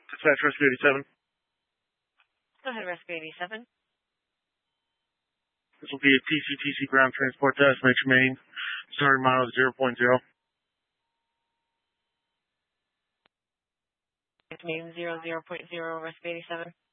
Dispatch Rescue 87. Go ahead, Rescue 87. This will be a TCTC ground transport to SMH Main. Starting mile 0.0. Main 00.0, Rescue 87.